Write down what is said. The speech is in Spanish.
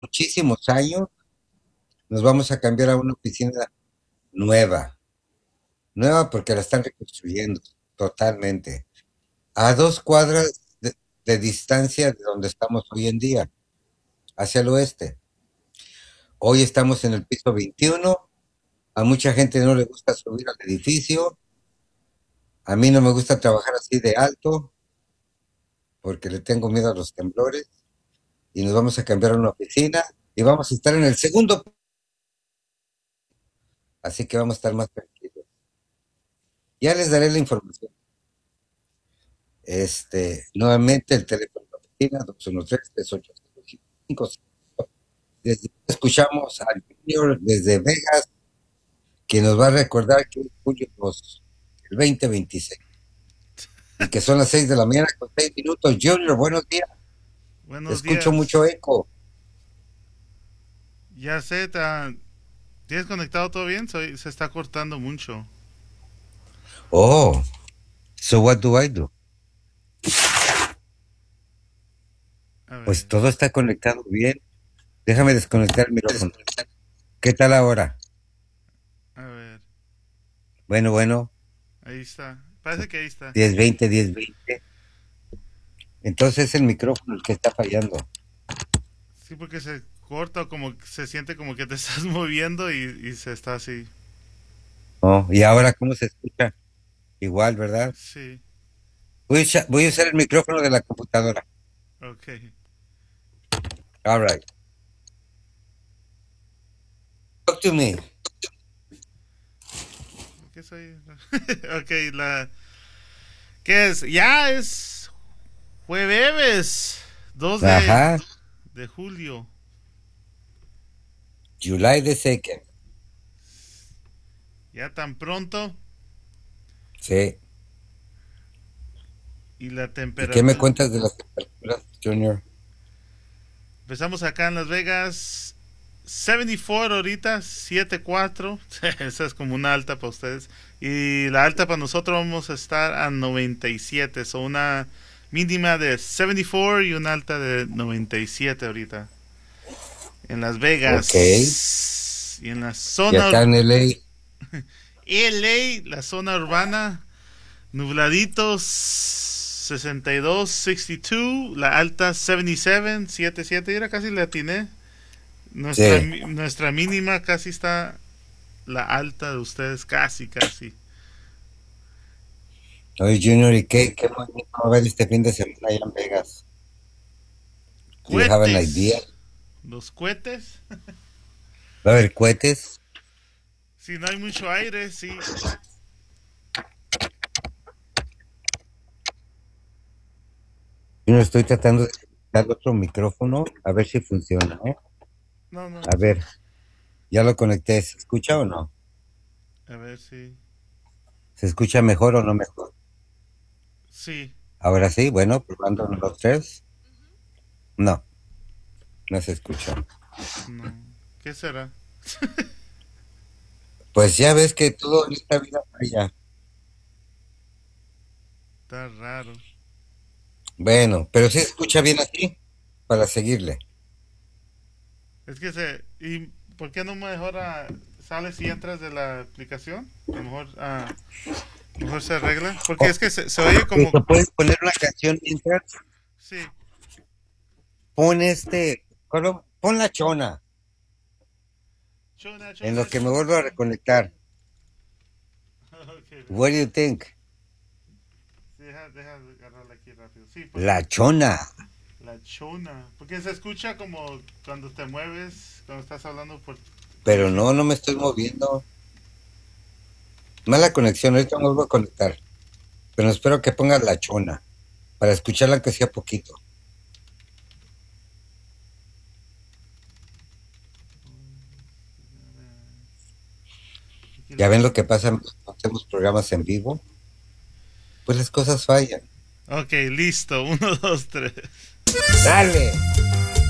muchísimos años nos vamos a cambiar a una oficina nueva. Nueva porque la están reconstruyendo totalmente. A 2 cuadras de distancia de donde estamos hoy en día, hacia el oeste. Hoy estamos en el piso 21. A mucha gente no le gusta subir al edificio. A mí no me gusta trabajar así de alto porque le tengo miedo a los temblores. Y nos vamos a cambiar a una oficina y vamos a estar en el segundo, así que vamos a estar más tranquilos. Ya les daré la información. Nuevamente el teléfono de la oficina, 213-385. Desde escuchamos al Junior desde Vegas, que nos va a recordar que es julio 2, el 2026, y que son las 6 de la mañana con 6 minutos. Junior, buenos días. Buenos Escucho mucho días. eco. Ya sé, ¿tienes conectado todo bien? Se está cortando mucho. Oh, so what do I do? A Pues ver, todo está conectado bien. Déjame desconectar el micrófono. ¿Qué tal ahora? a ver. Bueno, bueno, Ahí está. Parece que ahí está. 10-20, 10-20. Entonces es el micrófono el que está fallando. Sí, porque se corta o como que se siente como que te estás moviendo y se está así. Oh, y ahora, ¿cómo se escucha? Igual, ¿verdad? Sí, Voy a usar el micrófono de la computadora. ok. All right. Talk to me. ¿Qué soy? Ok, ¿Qué es? Ya es jueves 2 Ajá. de julio. July the 2nd. Ya tan pronto. Sí. Y la ¿Y qué me temperatura. cuentas de las temperaturas, Junior? Empezamos acá en Las Vegas. 74 ahorita, 74. Esa es como una alta para ustedes. Y la alta para nosotros vamos a estar a 97. Son una mínima de 74 y una alta de 97 ahorita. En Las Ok. Vegas. Y en la Y zona acá en LA. LA, la zona urbana, nubladitos 62, 62. La alta 77, 77. Era casi la atiné. Sí. Nuestra mínima casi está la alta de ustedes, casi, casi. Oye, Junior, ¿y qué movimiento va a haber este fin de semana allá en Vegas? Do you have an idea? Cohetes. Los cohetes. ¿Va a haber cohetes? Si no hay mucho aire, sí. Yo no estoy tratando de conectar otro micrófono a ver si funciona, ¿eh? No, no. A ver, ya lo conecté. ¿Se escucha o no? A ver si. ¿Se escucha mejor o no mejor? Sí. Ahora sí, bueno, probando los tres. No, no se escucha. No. ¿Qué será? Pues ya ves que todo en esta vida falla. Está raro. Bueno, pero sí se escucha bien aquí para seguirle. Es que se. ¿Y por qué no mejor sales y entras de la aplicación? A lo mejor, mejor se arregla. Porque Oh, es que se oye como. ¿te puedes poner una canción mientras? Sí. Pon pon la chona, Chona, en lo chona, que me chona, vuelvo a chona. reconectar. Ok, What do you think? sí, deja de agarrarla aquí rápido. Sí, La chona. la chona. Porque se escucha como cuando te mueves, cuando estás hablando por Pero teléfono. no, no me estoy moviendo. Mala conexión, ahorita me vuelvo a conectar. Pero espero que pongas la chona para escucharla que sea poquito. Aquí Ya la ven lo tengo. que pasa cuando hacemos programas en vivo. Pues las cosas fallan. Ok, listo. Uno, dos, tres. Dale.